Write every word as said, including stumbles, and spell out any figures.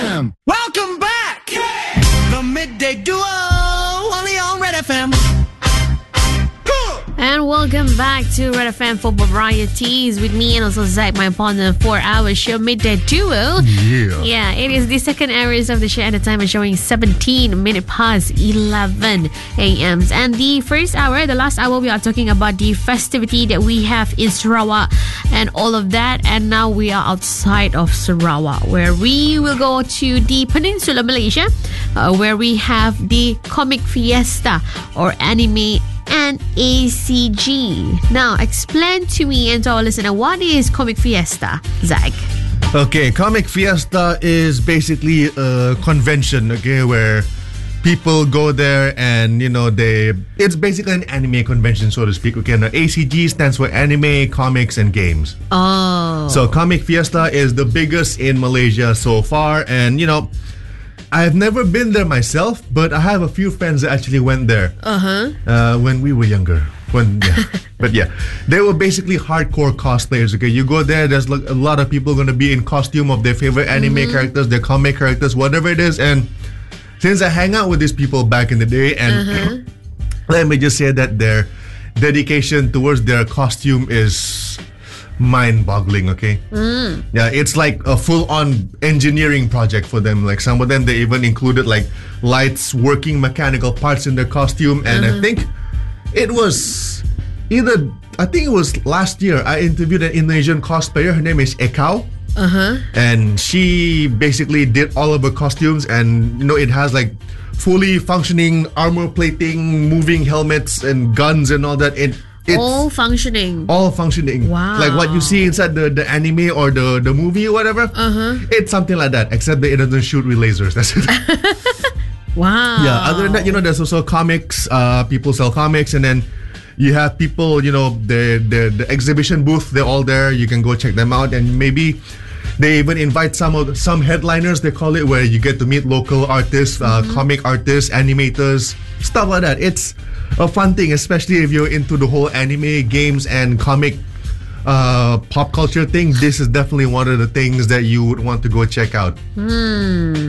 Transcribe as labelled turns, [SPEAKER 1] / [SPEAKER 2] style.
[SPEAKER 1] M.
[SPEAKER 2] Welcome back! The Midday Duo, only on Red F M.
[SPEAKER 3] And welcome back to Red F M Football Varieties with me and also Zach, my partner, for our show Midday Duo.
[SPEAKER 1] Yeah.
[SPEAKER 3] Yeah, it is the second hours of the show, and the time is showing seventeen minutes past eleven a.m. And the first hour, the last hour, we are talking about the festivity that we have in Sarawak and all of that. And now we are outside of Sarawak, where we will go to the Peninsula Malaysia, uh, where we have the Comic Fiesta or Anime and A C G. Now, explain to me and to our listener, what is Comic Fiesta, Zach?
[SPEAKER 1] Okay, Comic Fiesta is basically a convention, okay, where people go there and, you know, they... It's basically an anime convention, so to speak. Okay, now A C G stands for Anime, Comics, and Games.
[SPEAKER 3] Oh.
[SPEAKER 1] So Comic Fiesta is the biggest in Malaysia so far, and, you know, I've never been there myself, but I have a few friends that actually went there.
[SPEAKER 3] Uh-huh.
[SPEAKER 1] Uh, when we were younger. When yeah. But yeah, they were basically hardcore cosplayers. Okay, you go there, there's like a lot of people going to be in costume of their favorite anime mm-hmm. characters, their comic characters, whatever it is. And since I hang out with these people back in the day, and uh-huh. let me just say that their dedication towards their costume is mind-boggling. Okay,
[SPEAKER 3] mm.
[SPEAKER 1] yeah, it's like a full-on engineering project for them. Like some of them, they even included like lights, working mechanical parts in their costume, and
[SPEAKER 3] uh-huh.
[SPEAKER 1] I think it was either I think it was last year I interviewed an Indonesian cosplayer. Her name is Ekau.
[SPEAKER 3] Uh-huh.
[SPEAKER 1] And she basically did all of her costumes, and you know it has like fully functioning armor plating, moving helmets and guns and all that. It It's
[SPEAKER 3] all functioning.
[SPEAKER 1] All functioning.
[SPEAKER 3] Wow.
[SPEAKER 1] Like what you see inside the, the anime or the, the movie or whatever.
[SPEAKER 3] Uh-huh.
[SPEAKER 1] It's something like that, except that it doesn't shoot with lasers. That's it.
[SPEAKER 3] Wow.
[SPEAKER 1] Yeah, other than that, you know, there's also comics. Uh, people sell comics, and then you have people, you know, the, the, the exhibition booth, they're all there. You can go check them out, and maybe they even invite some of some headliners, they call it, where you get to meet local artists, uh, mm-hmm. comic artists, animators, stuff like that. It's a fun thing, especially if you're into the whole anime, games, and comic uh, pop culture thing. This is definitely one of the things that you would want to go check out.
[SPEAKER 3] Hmm.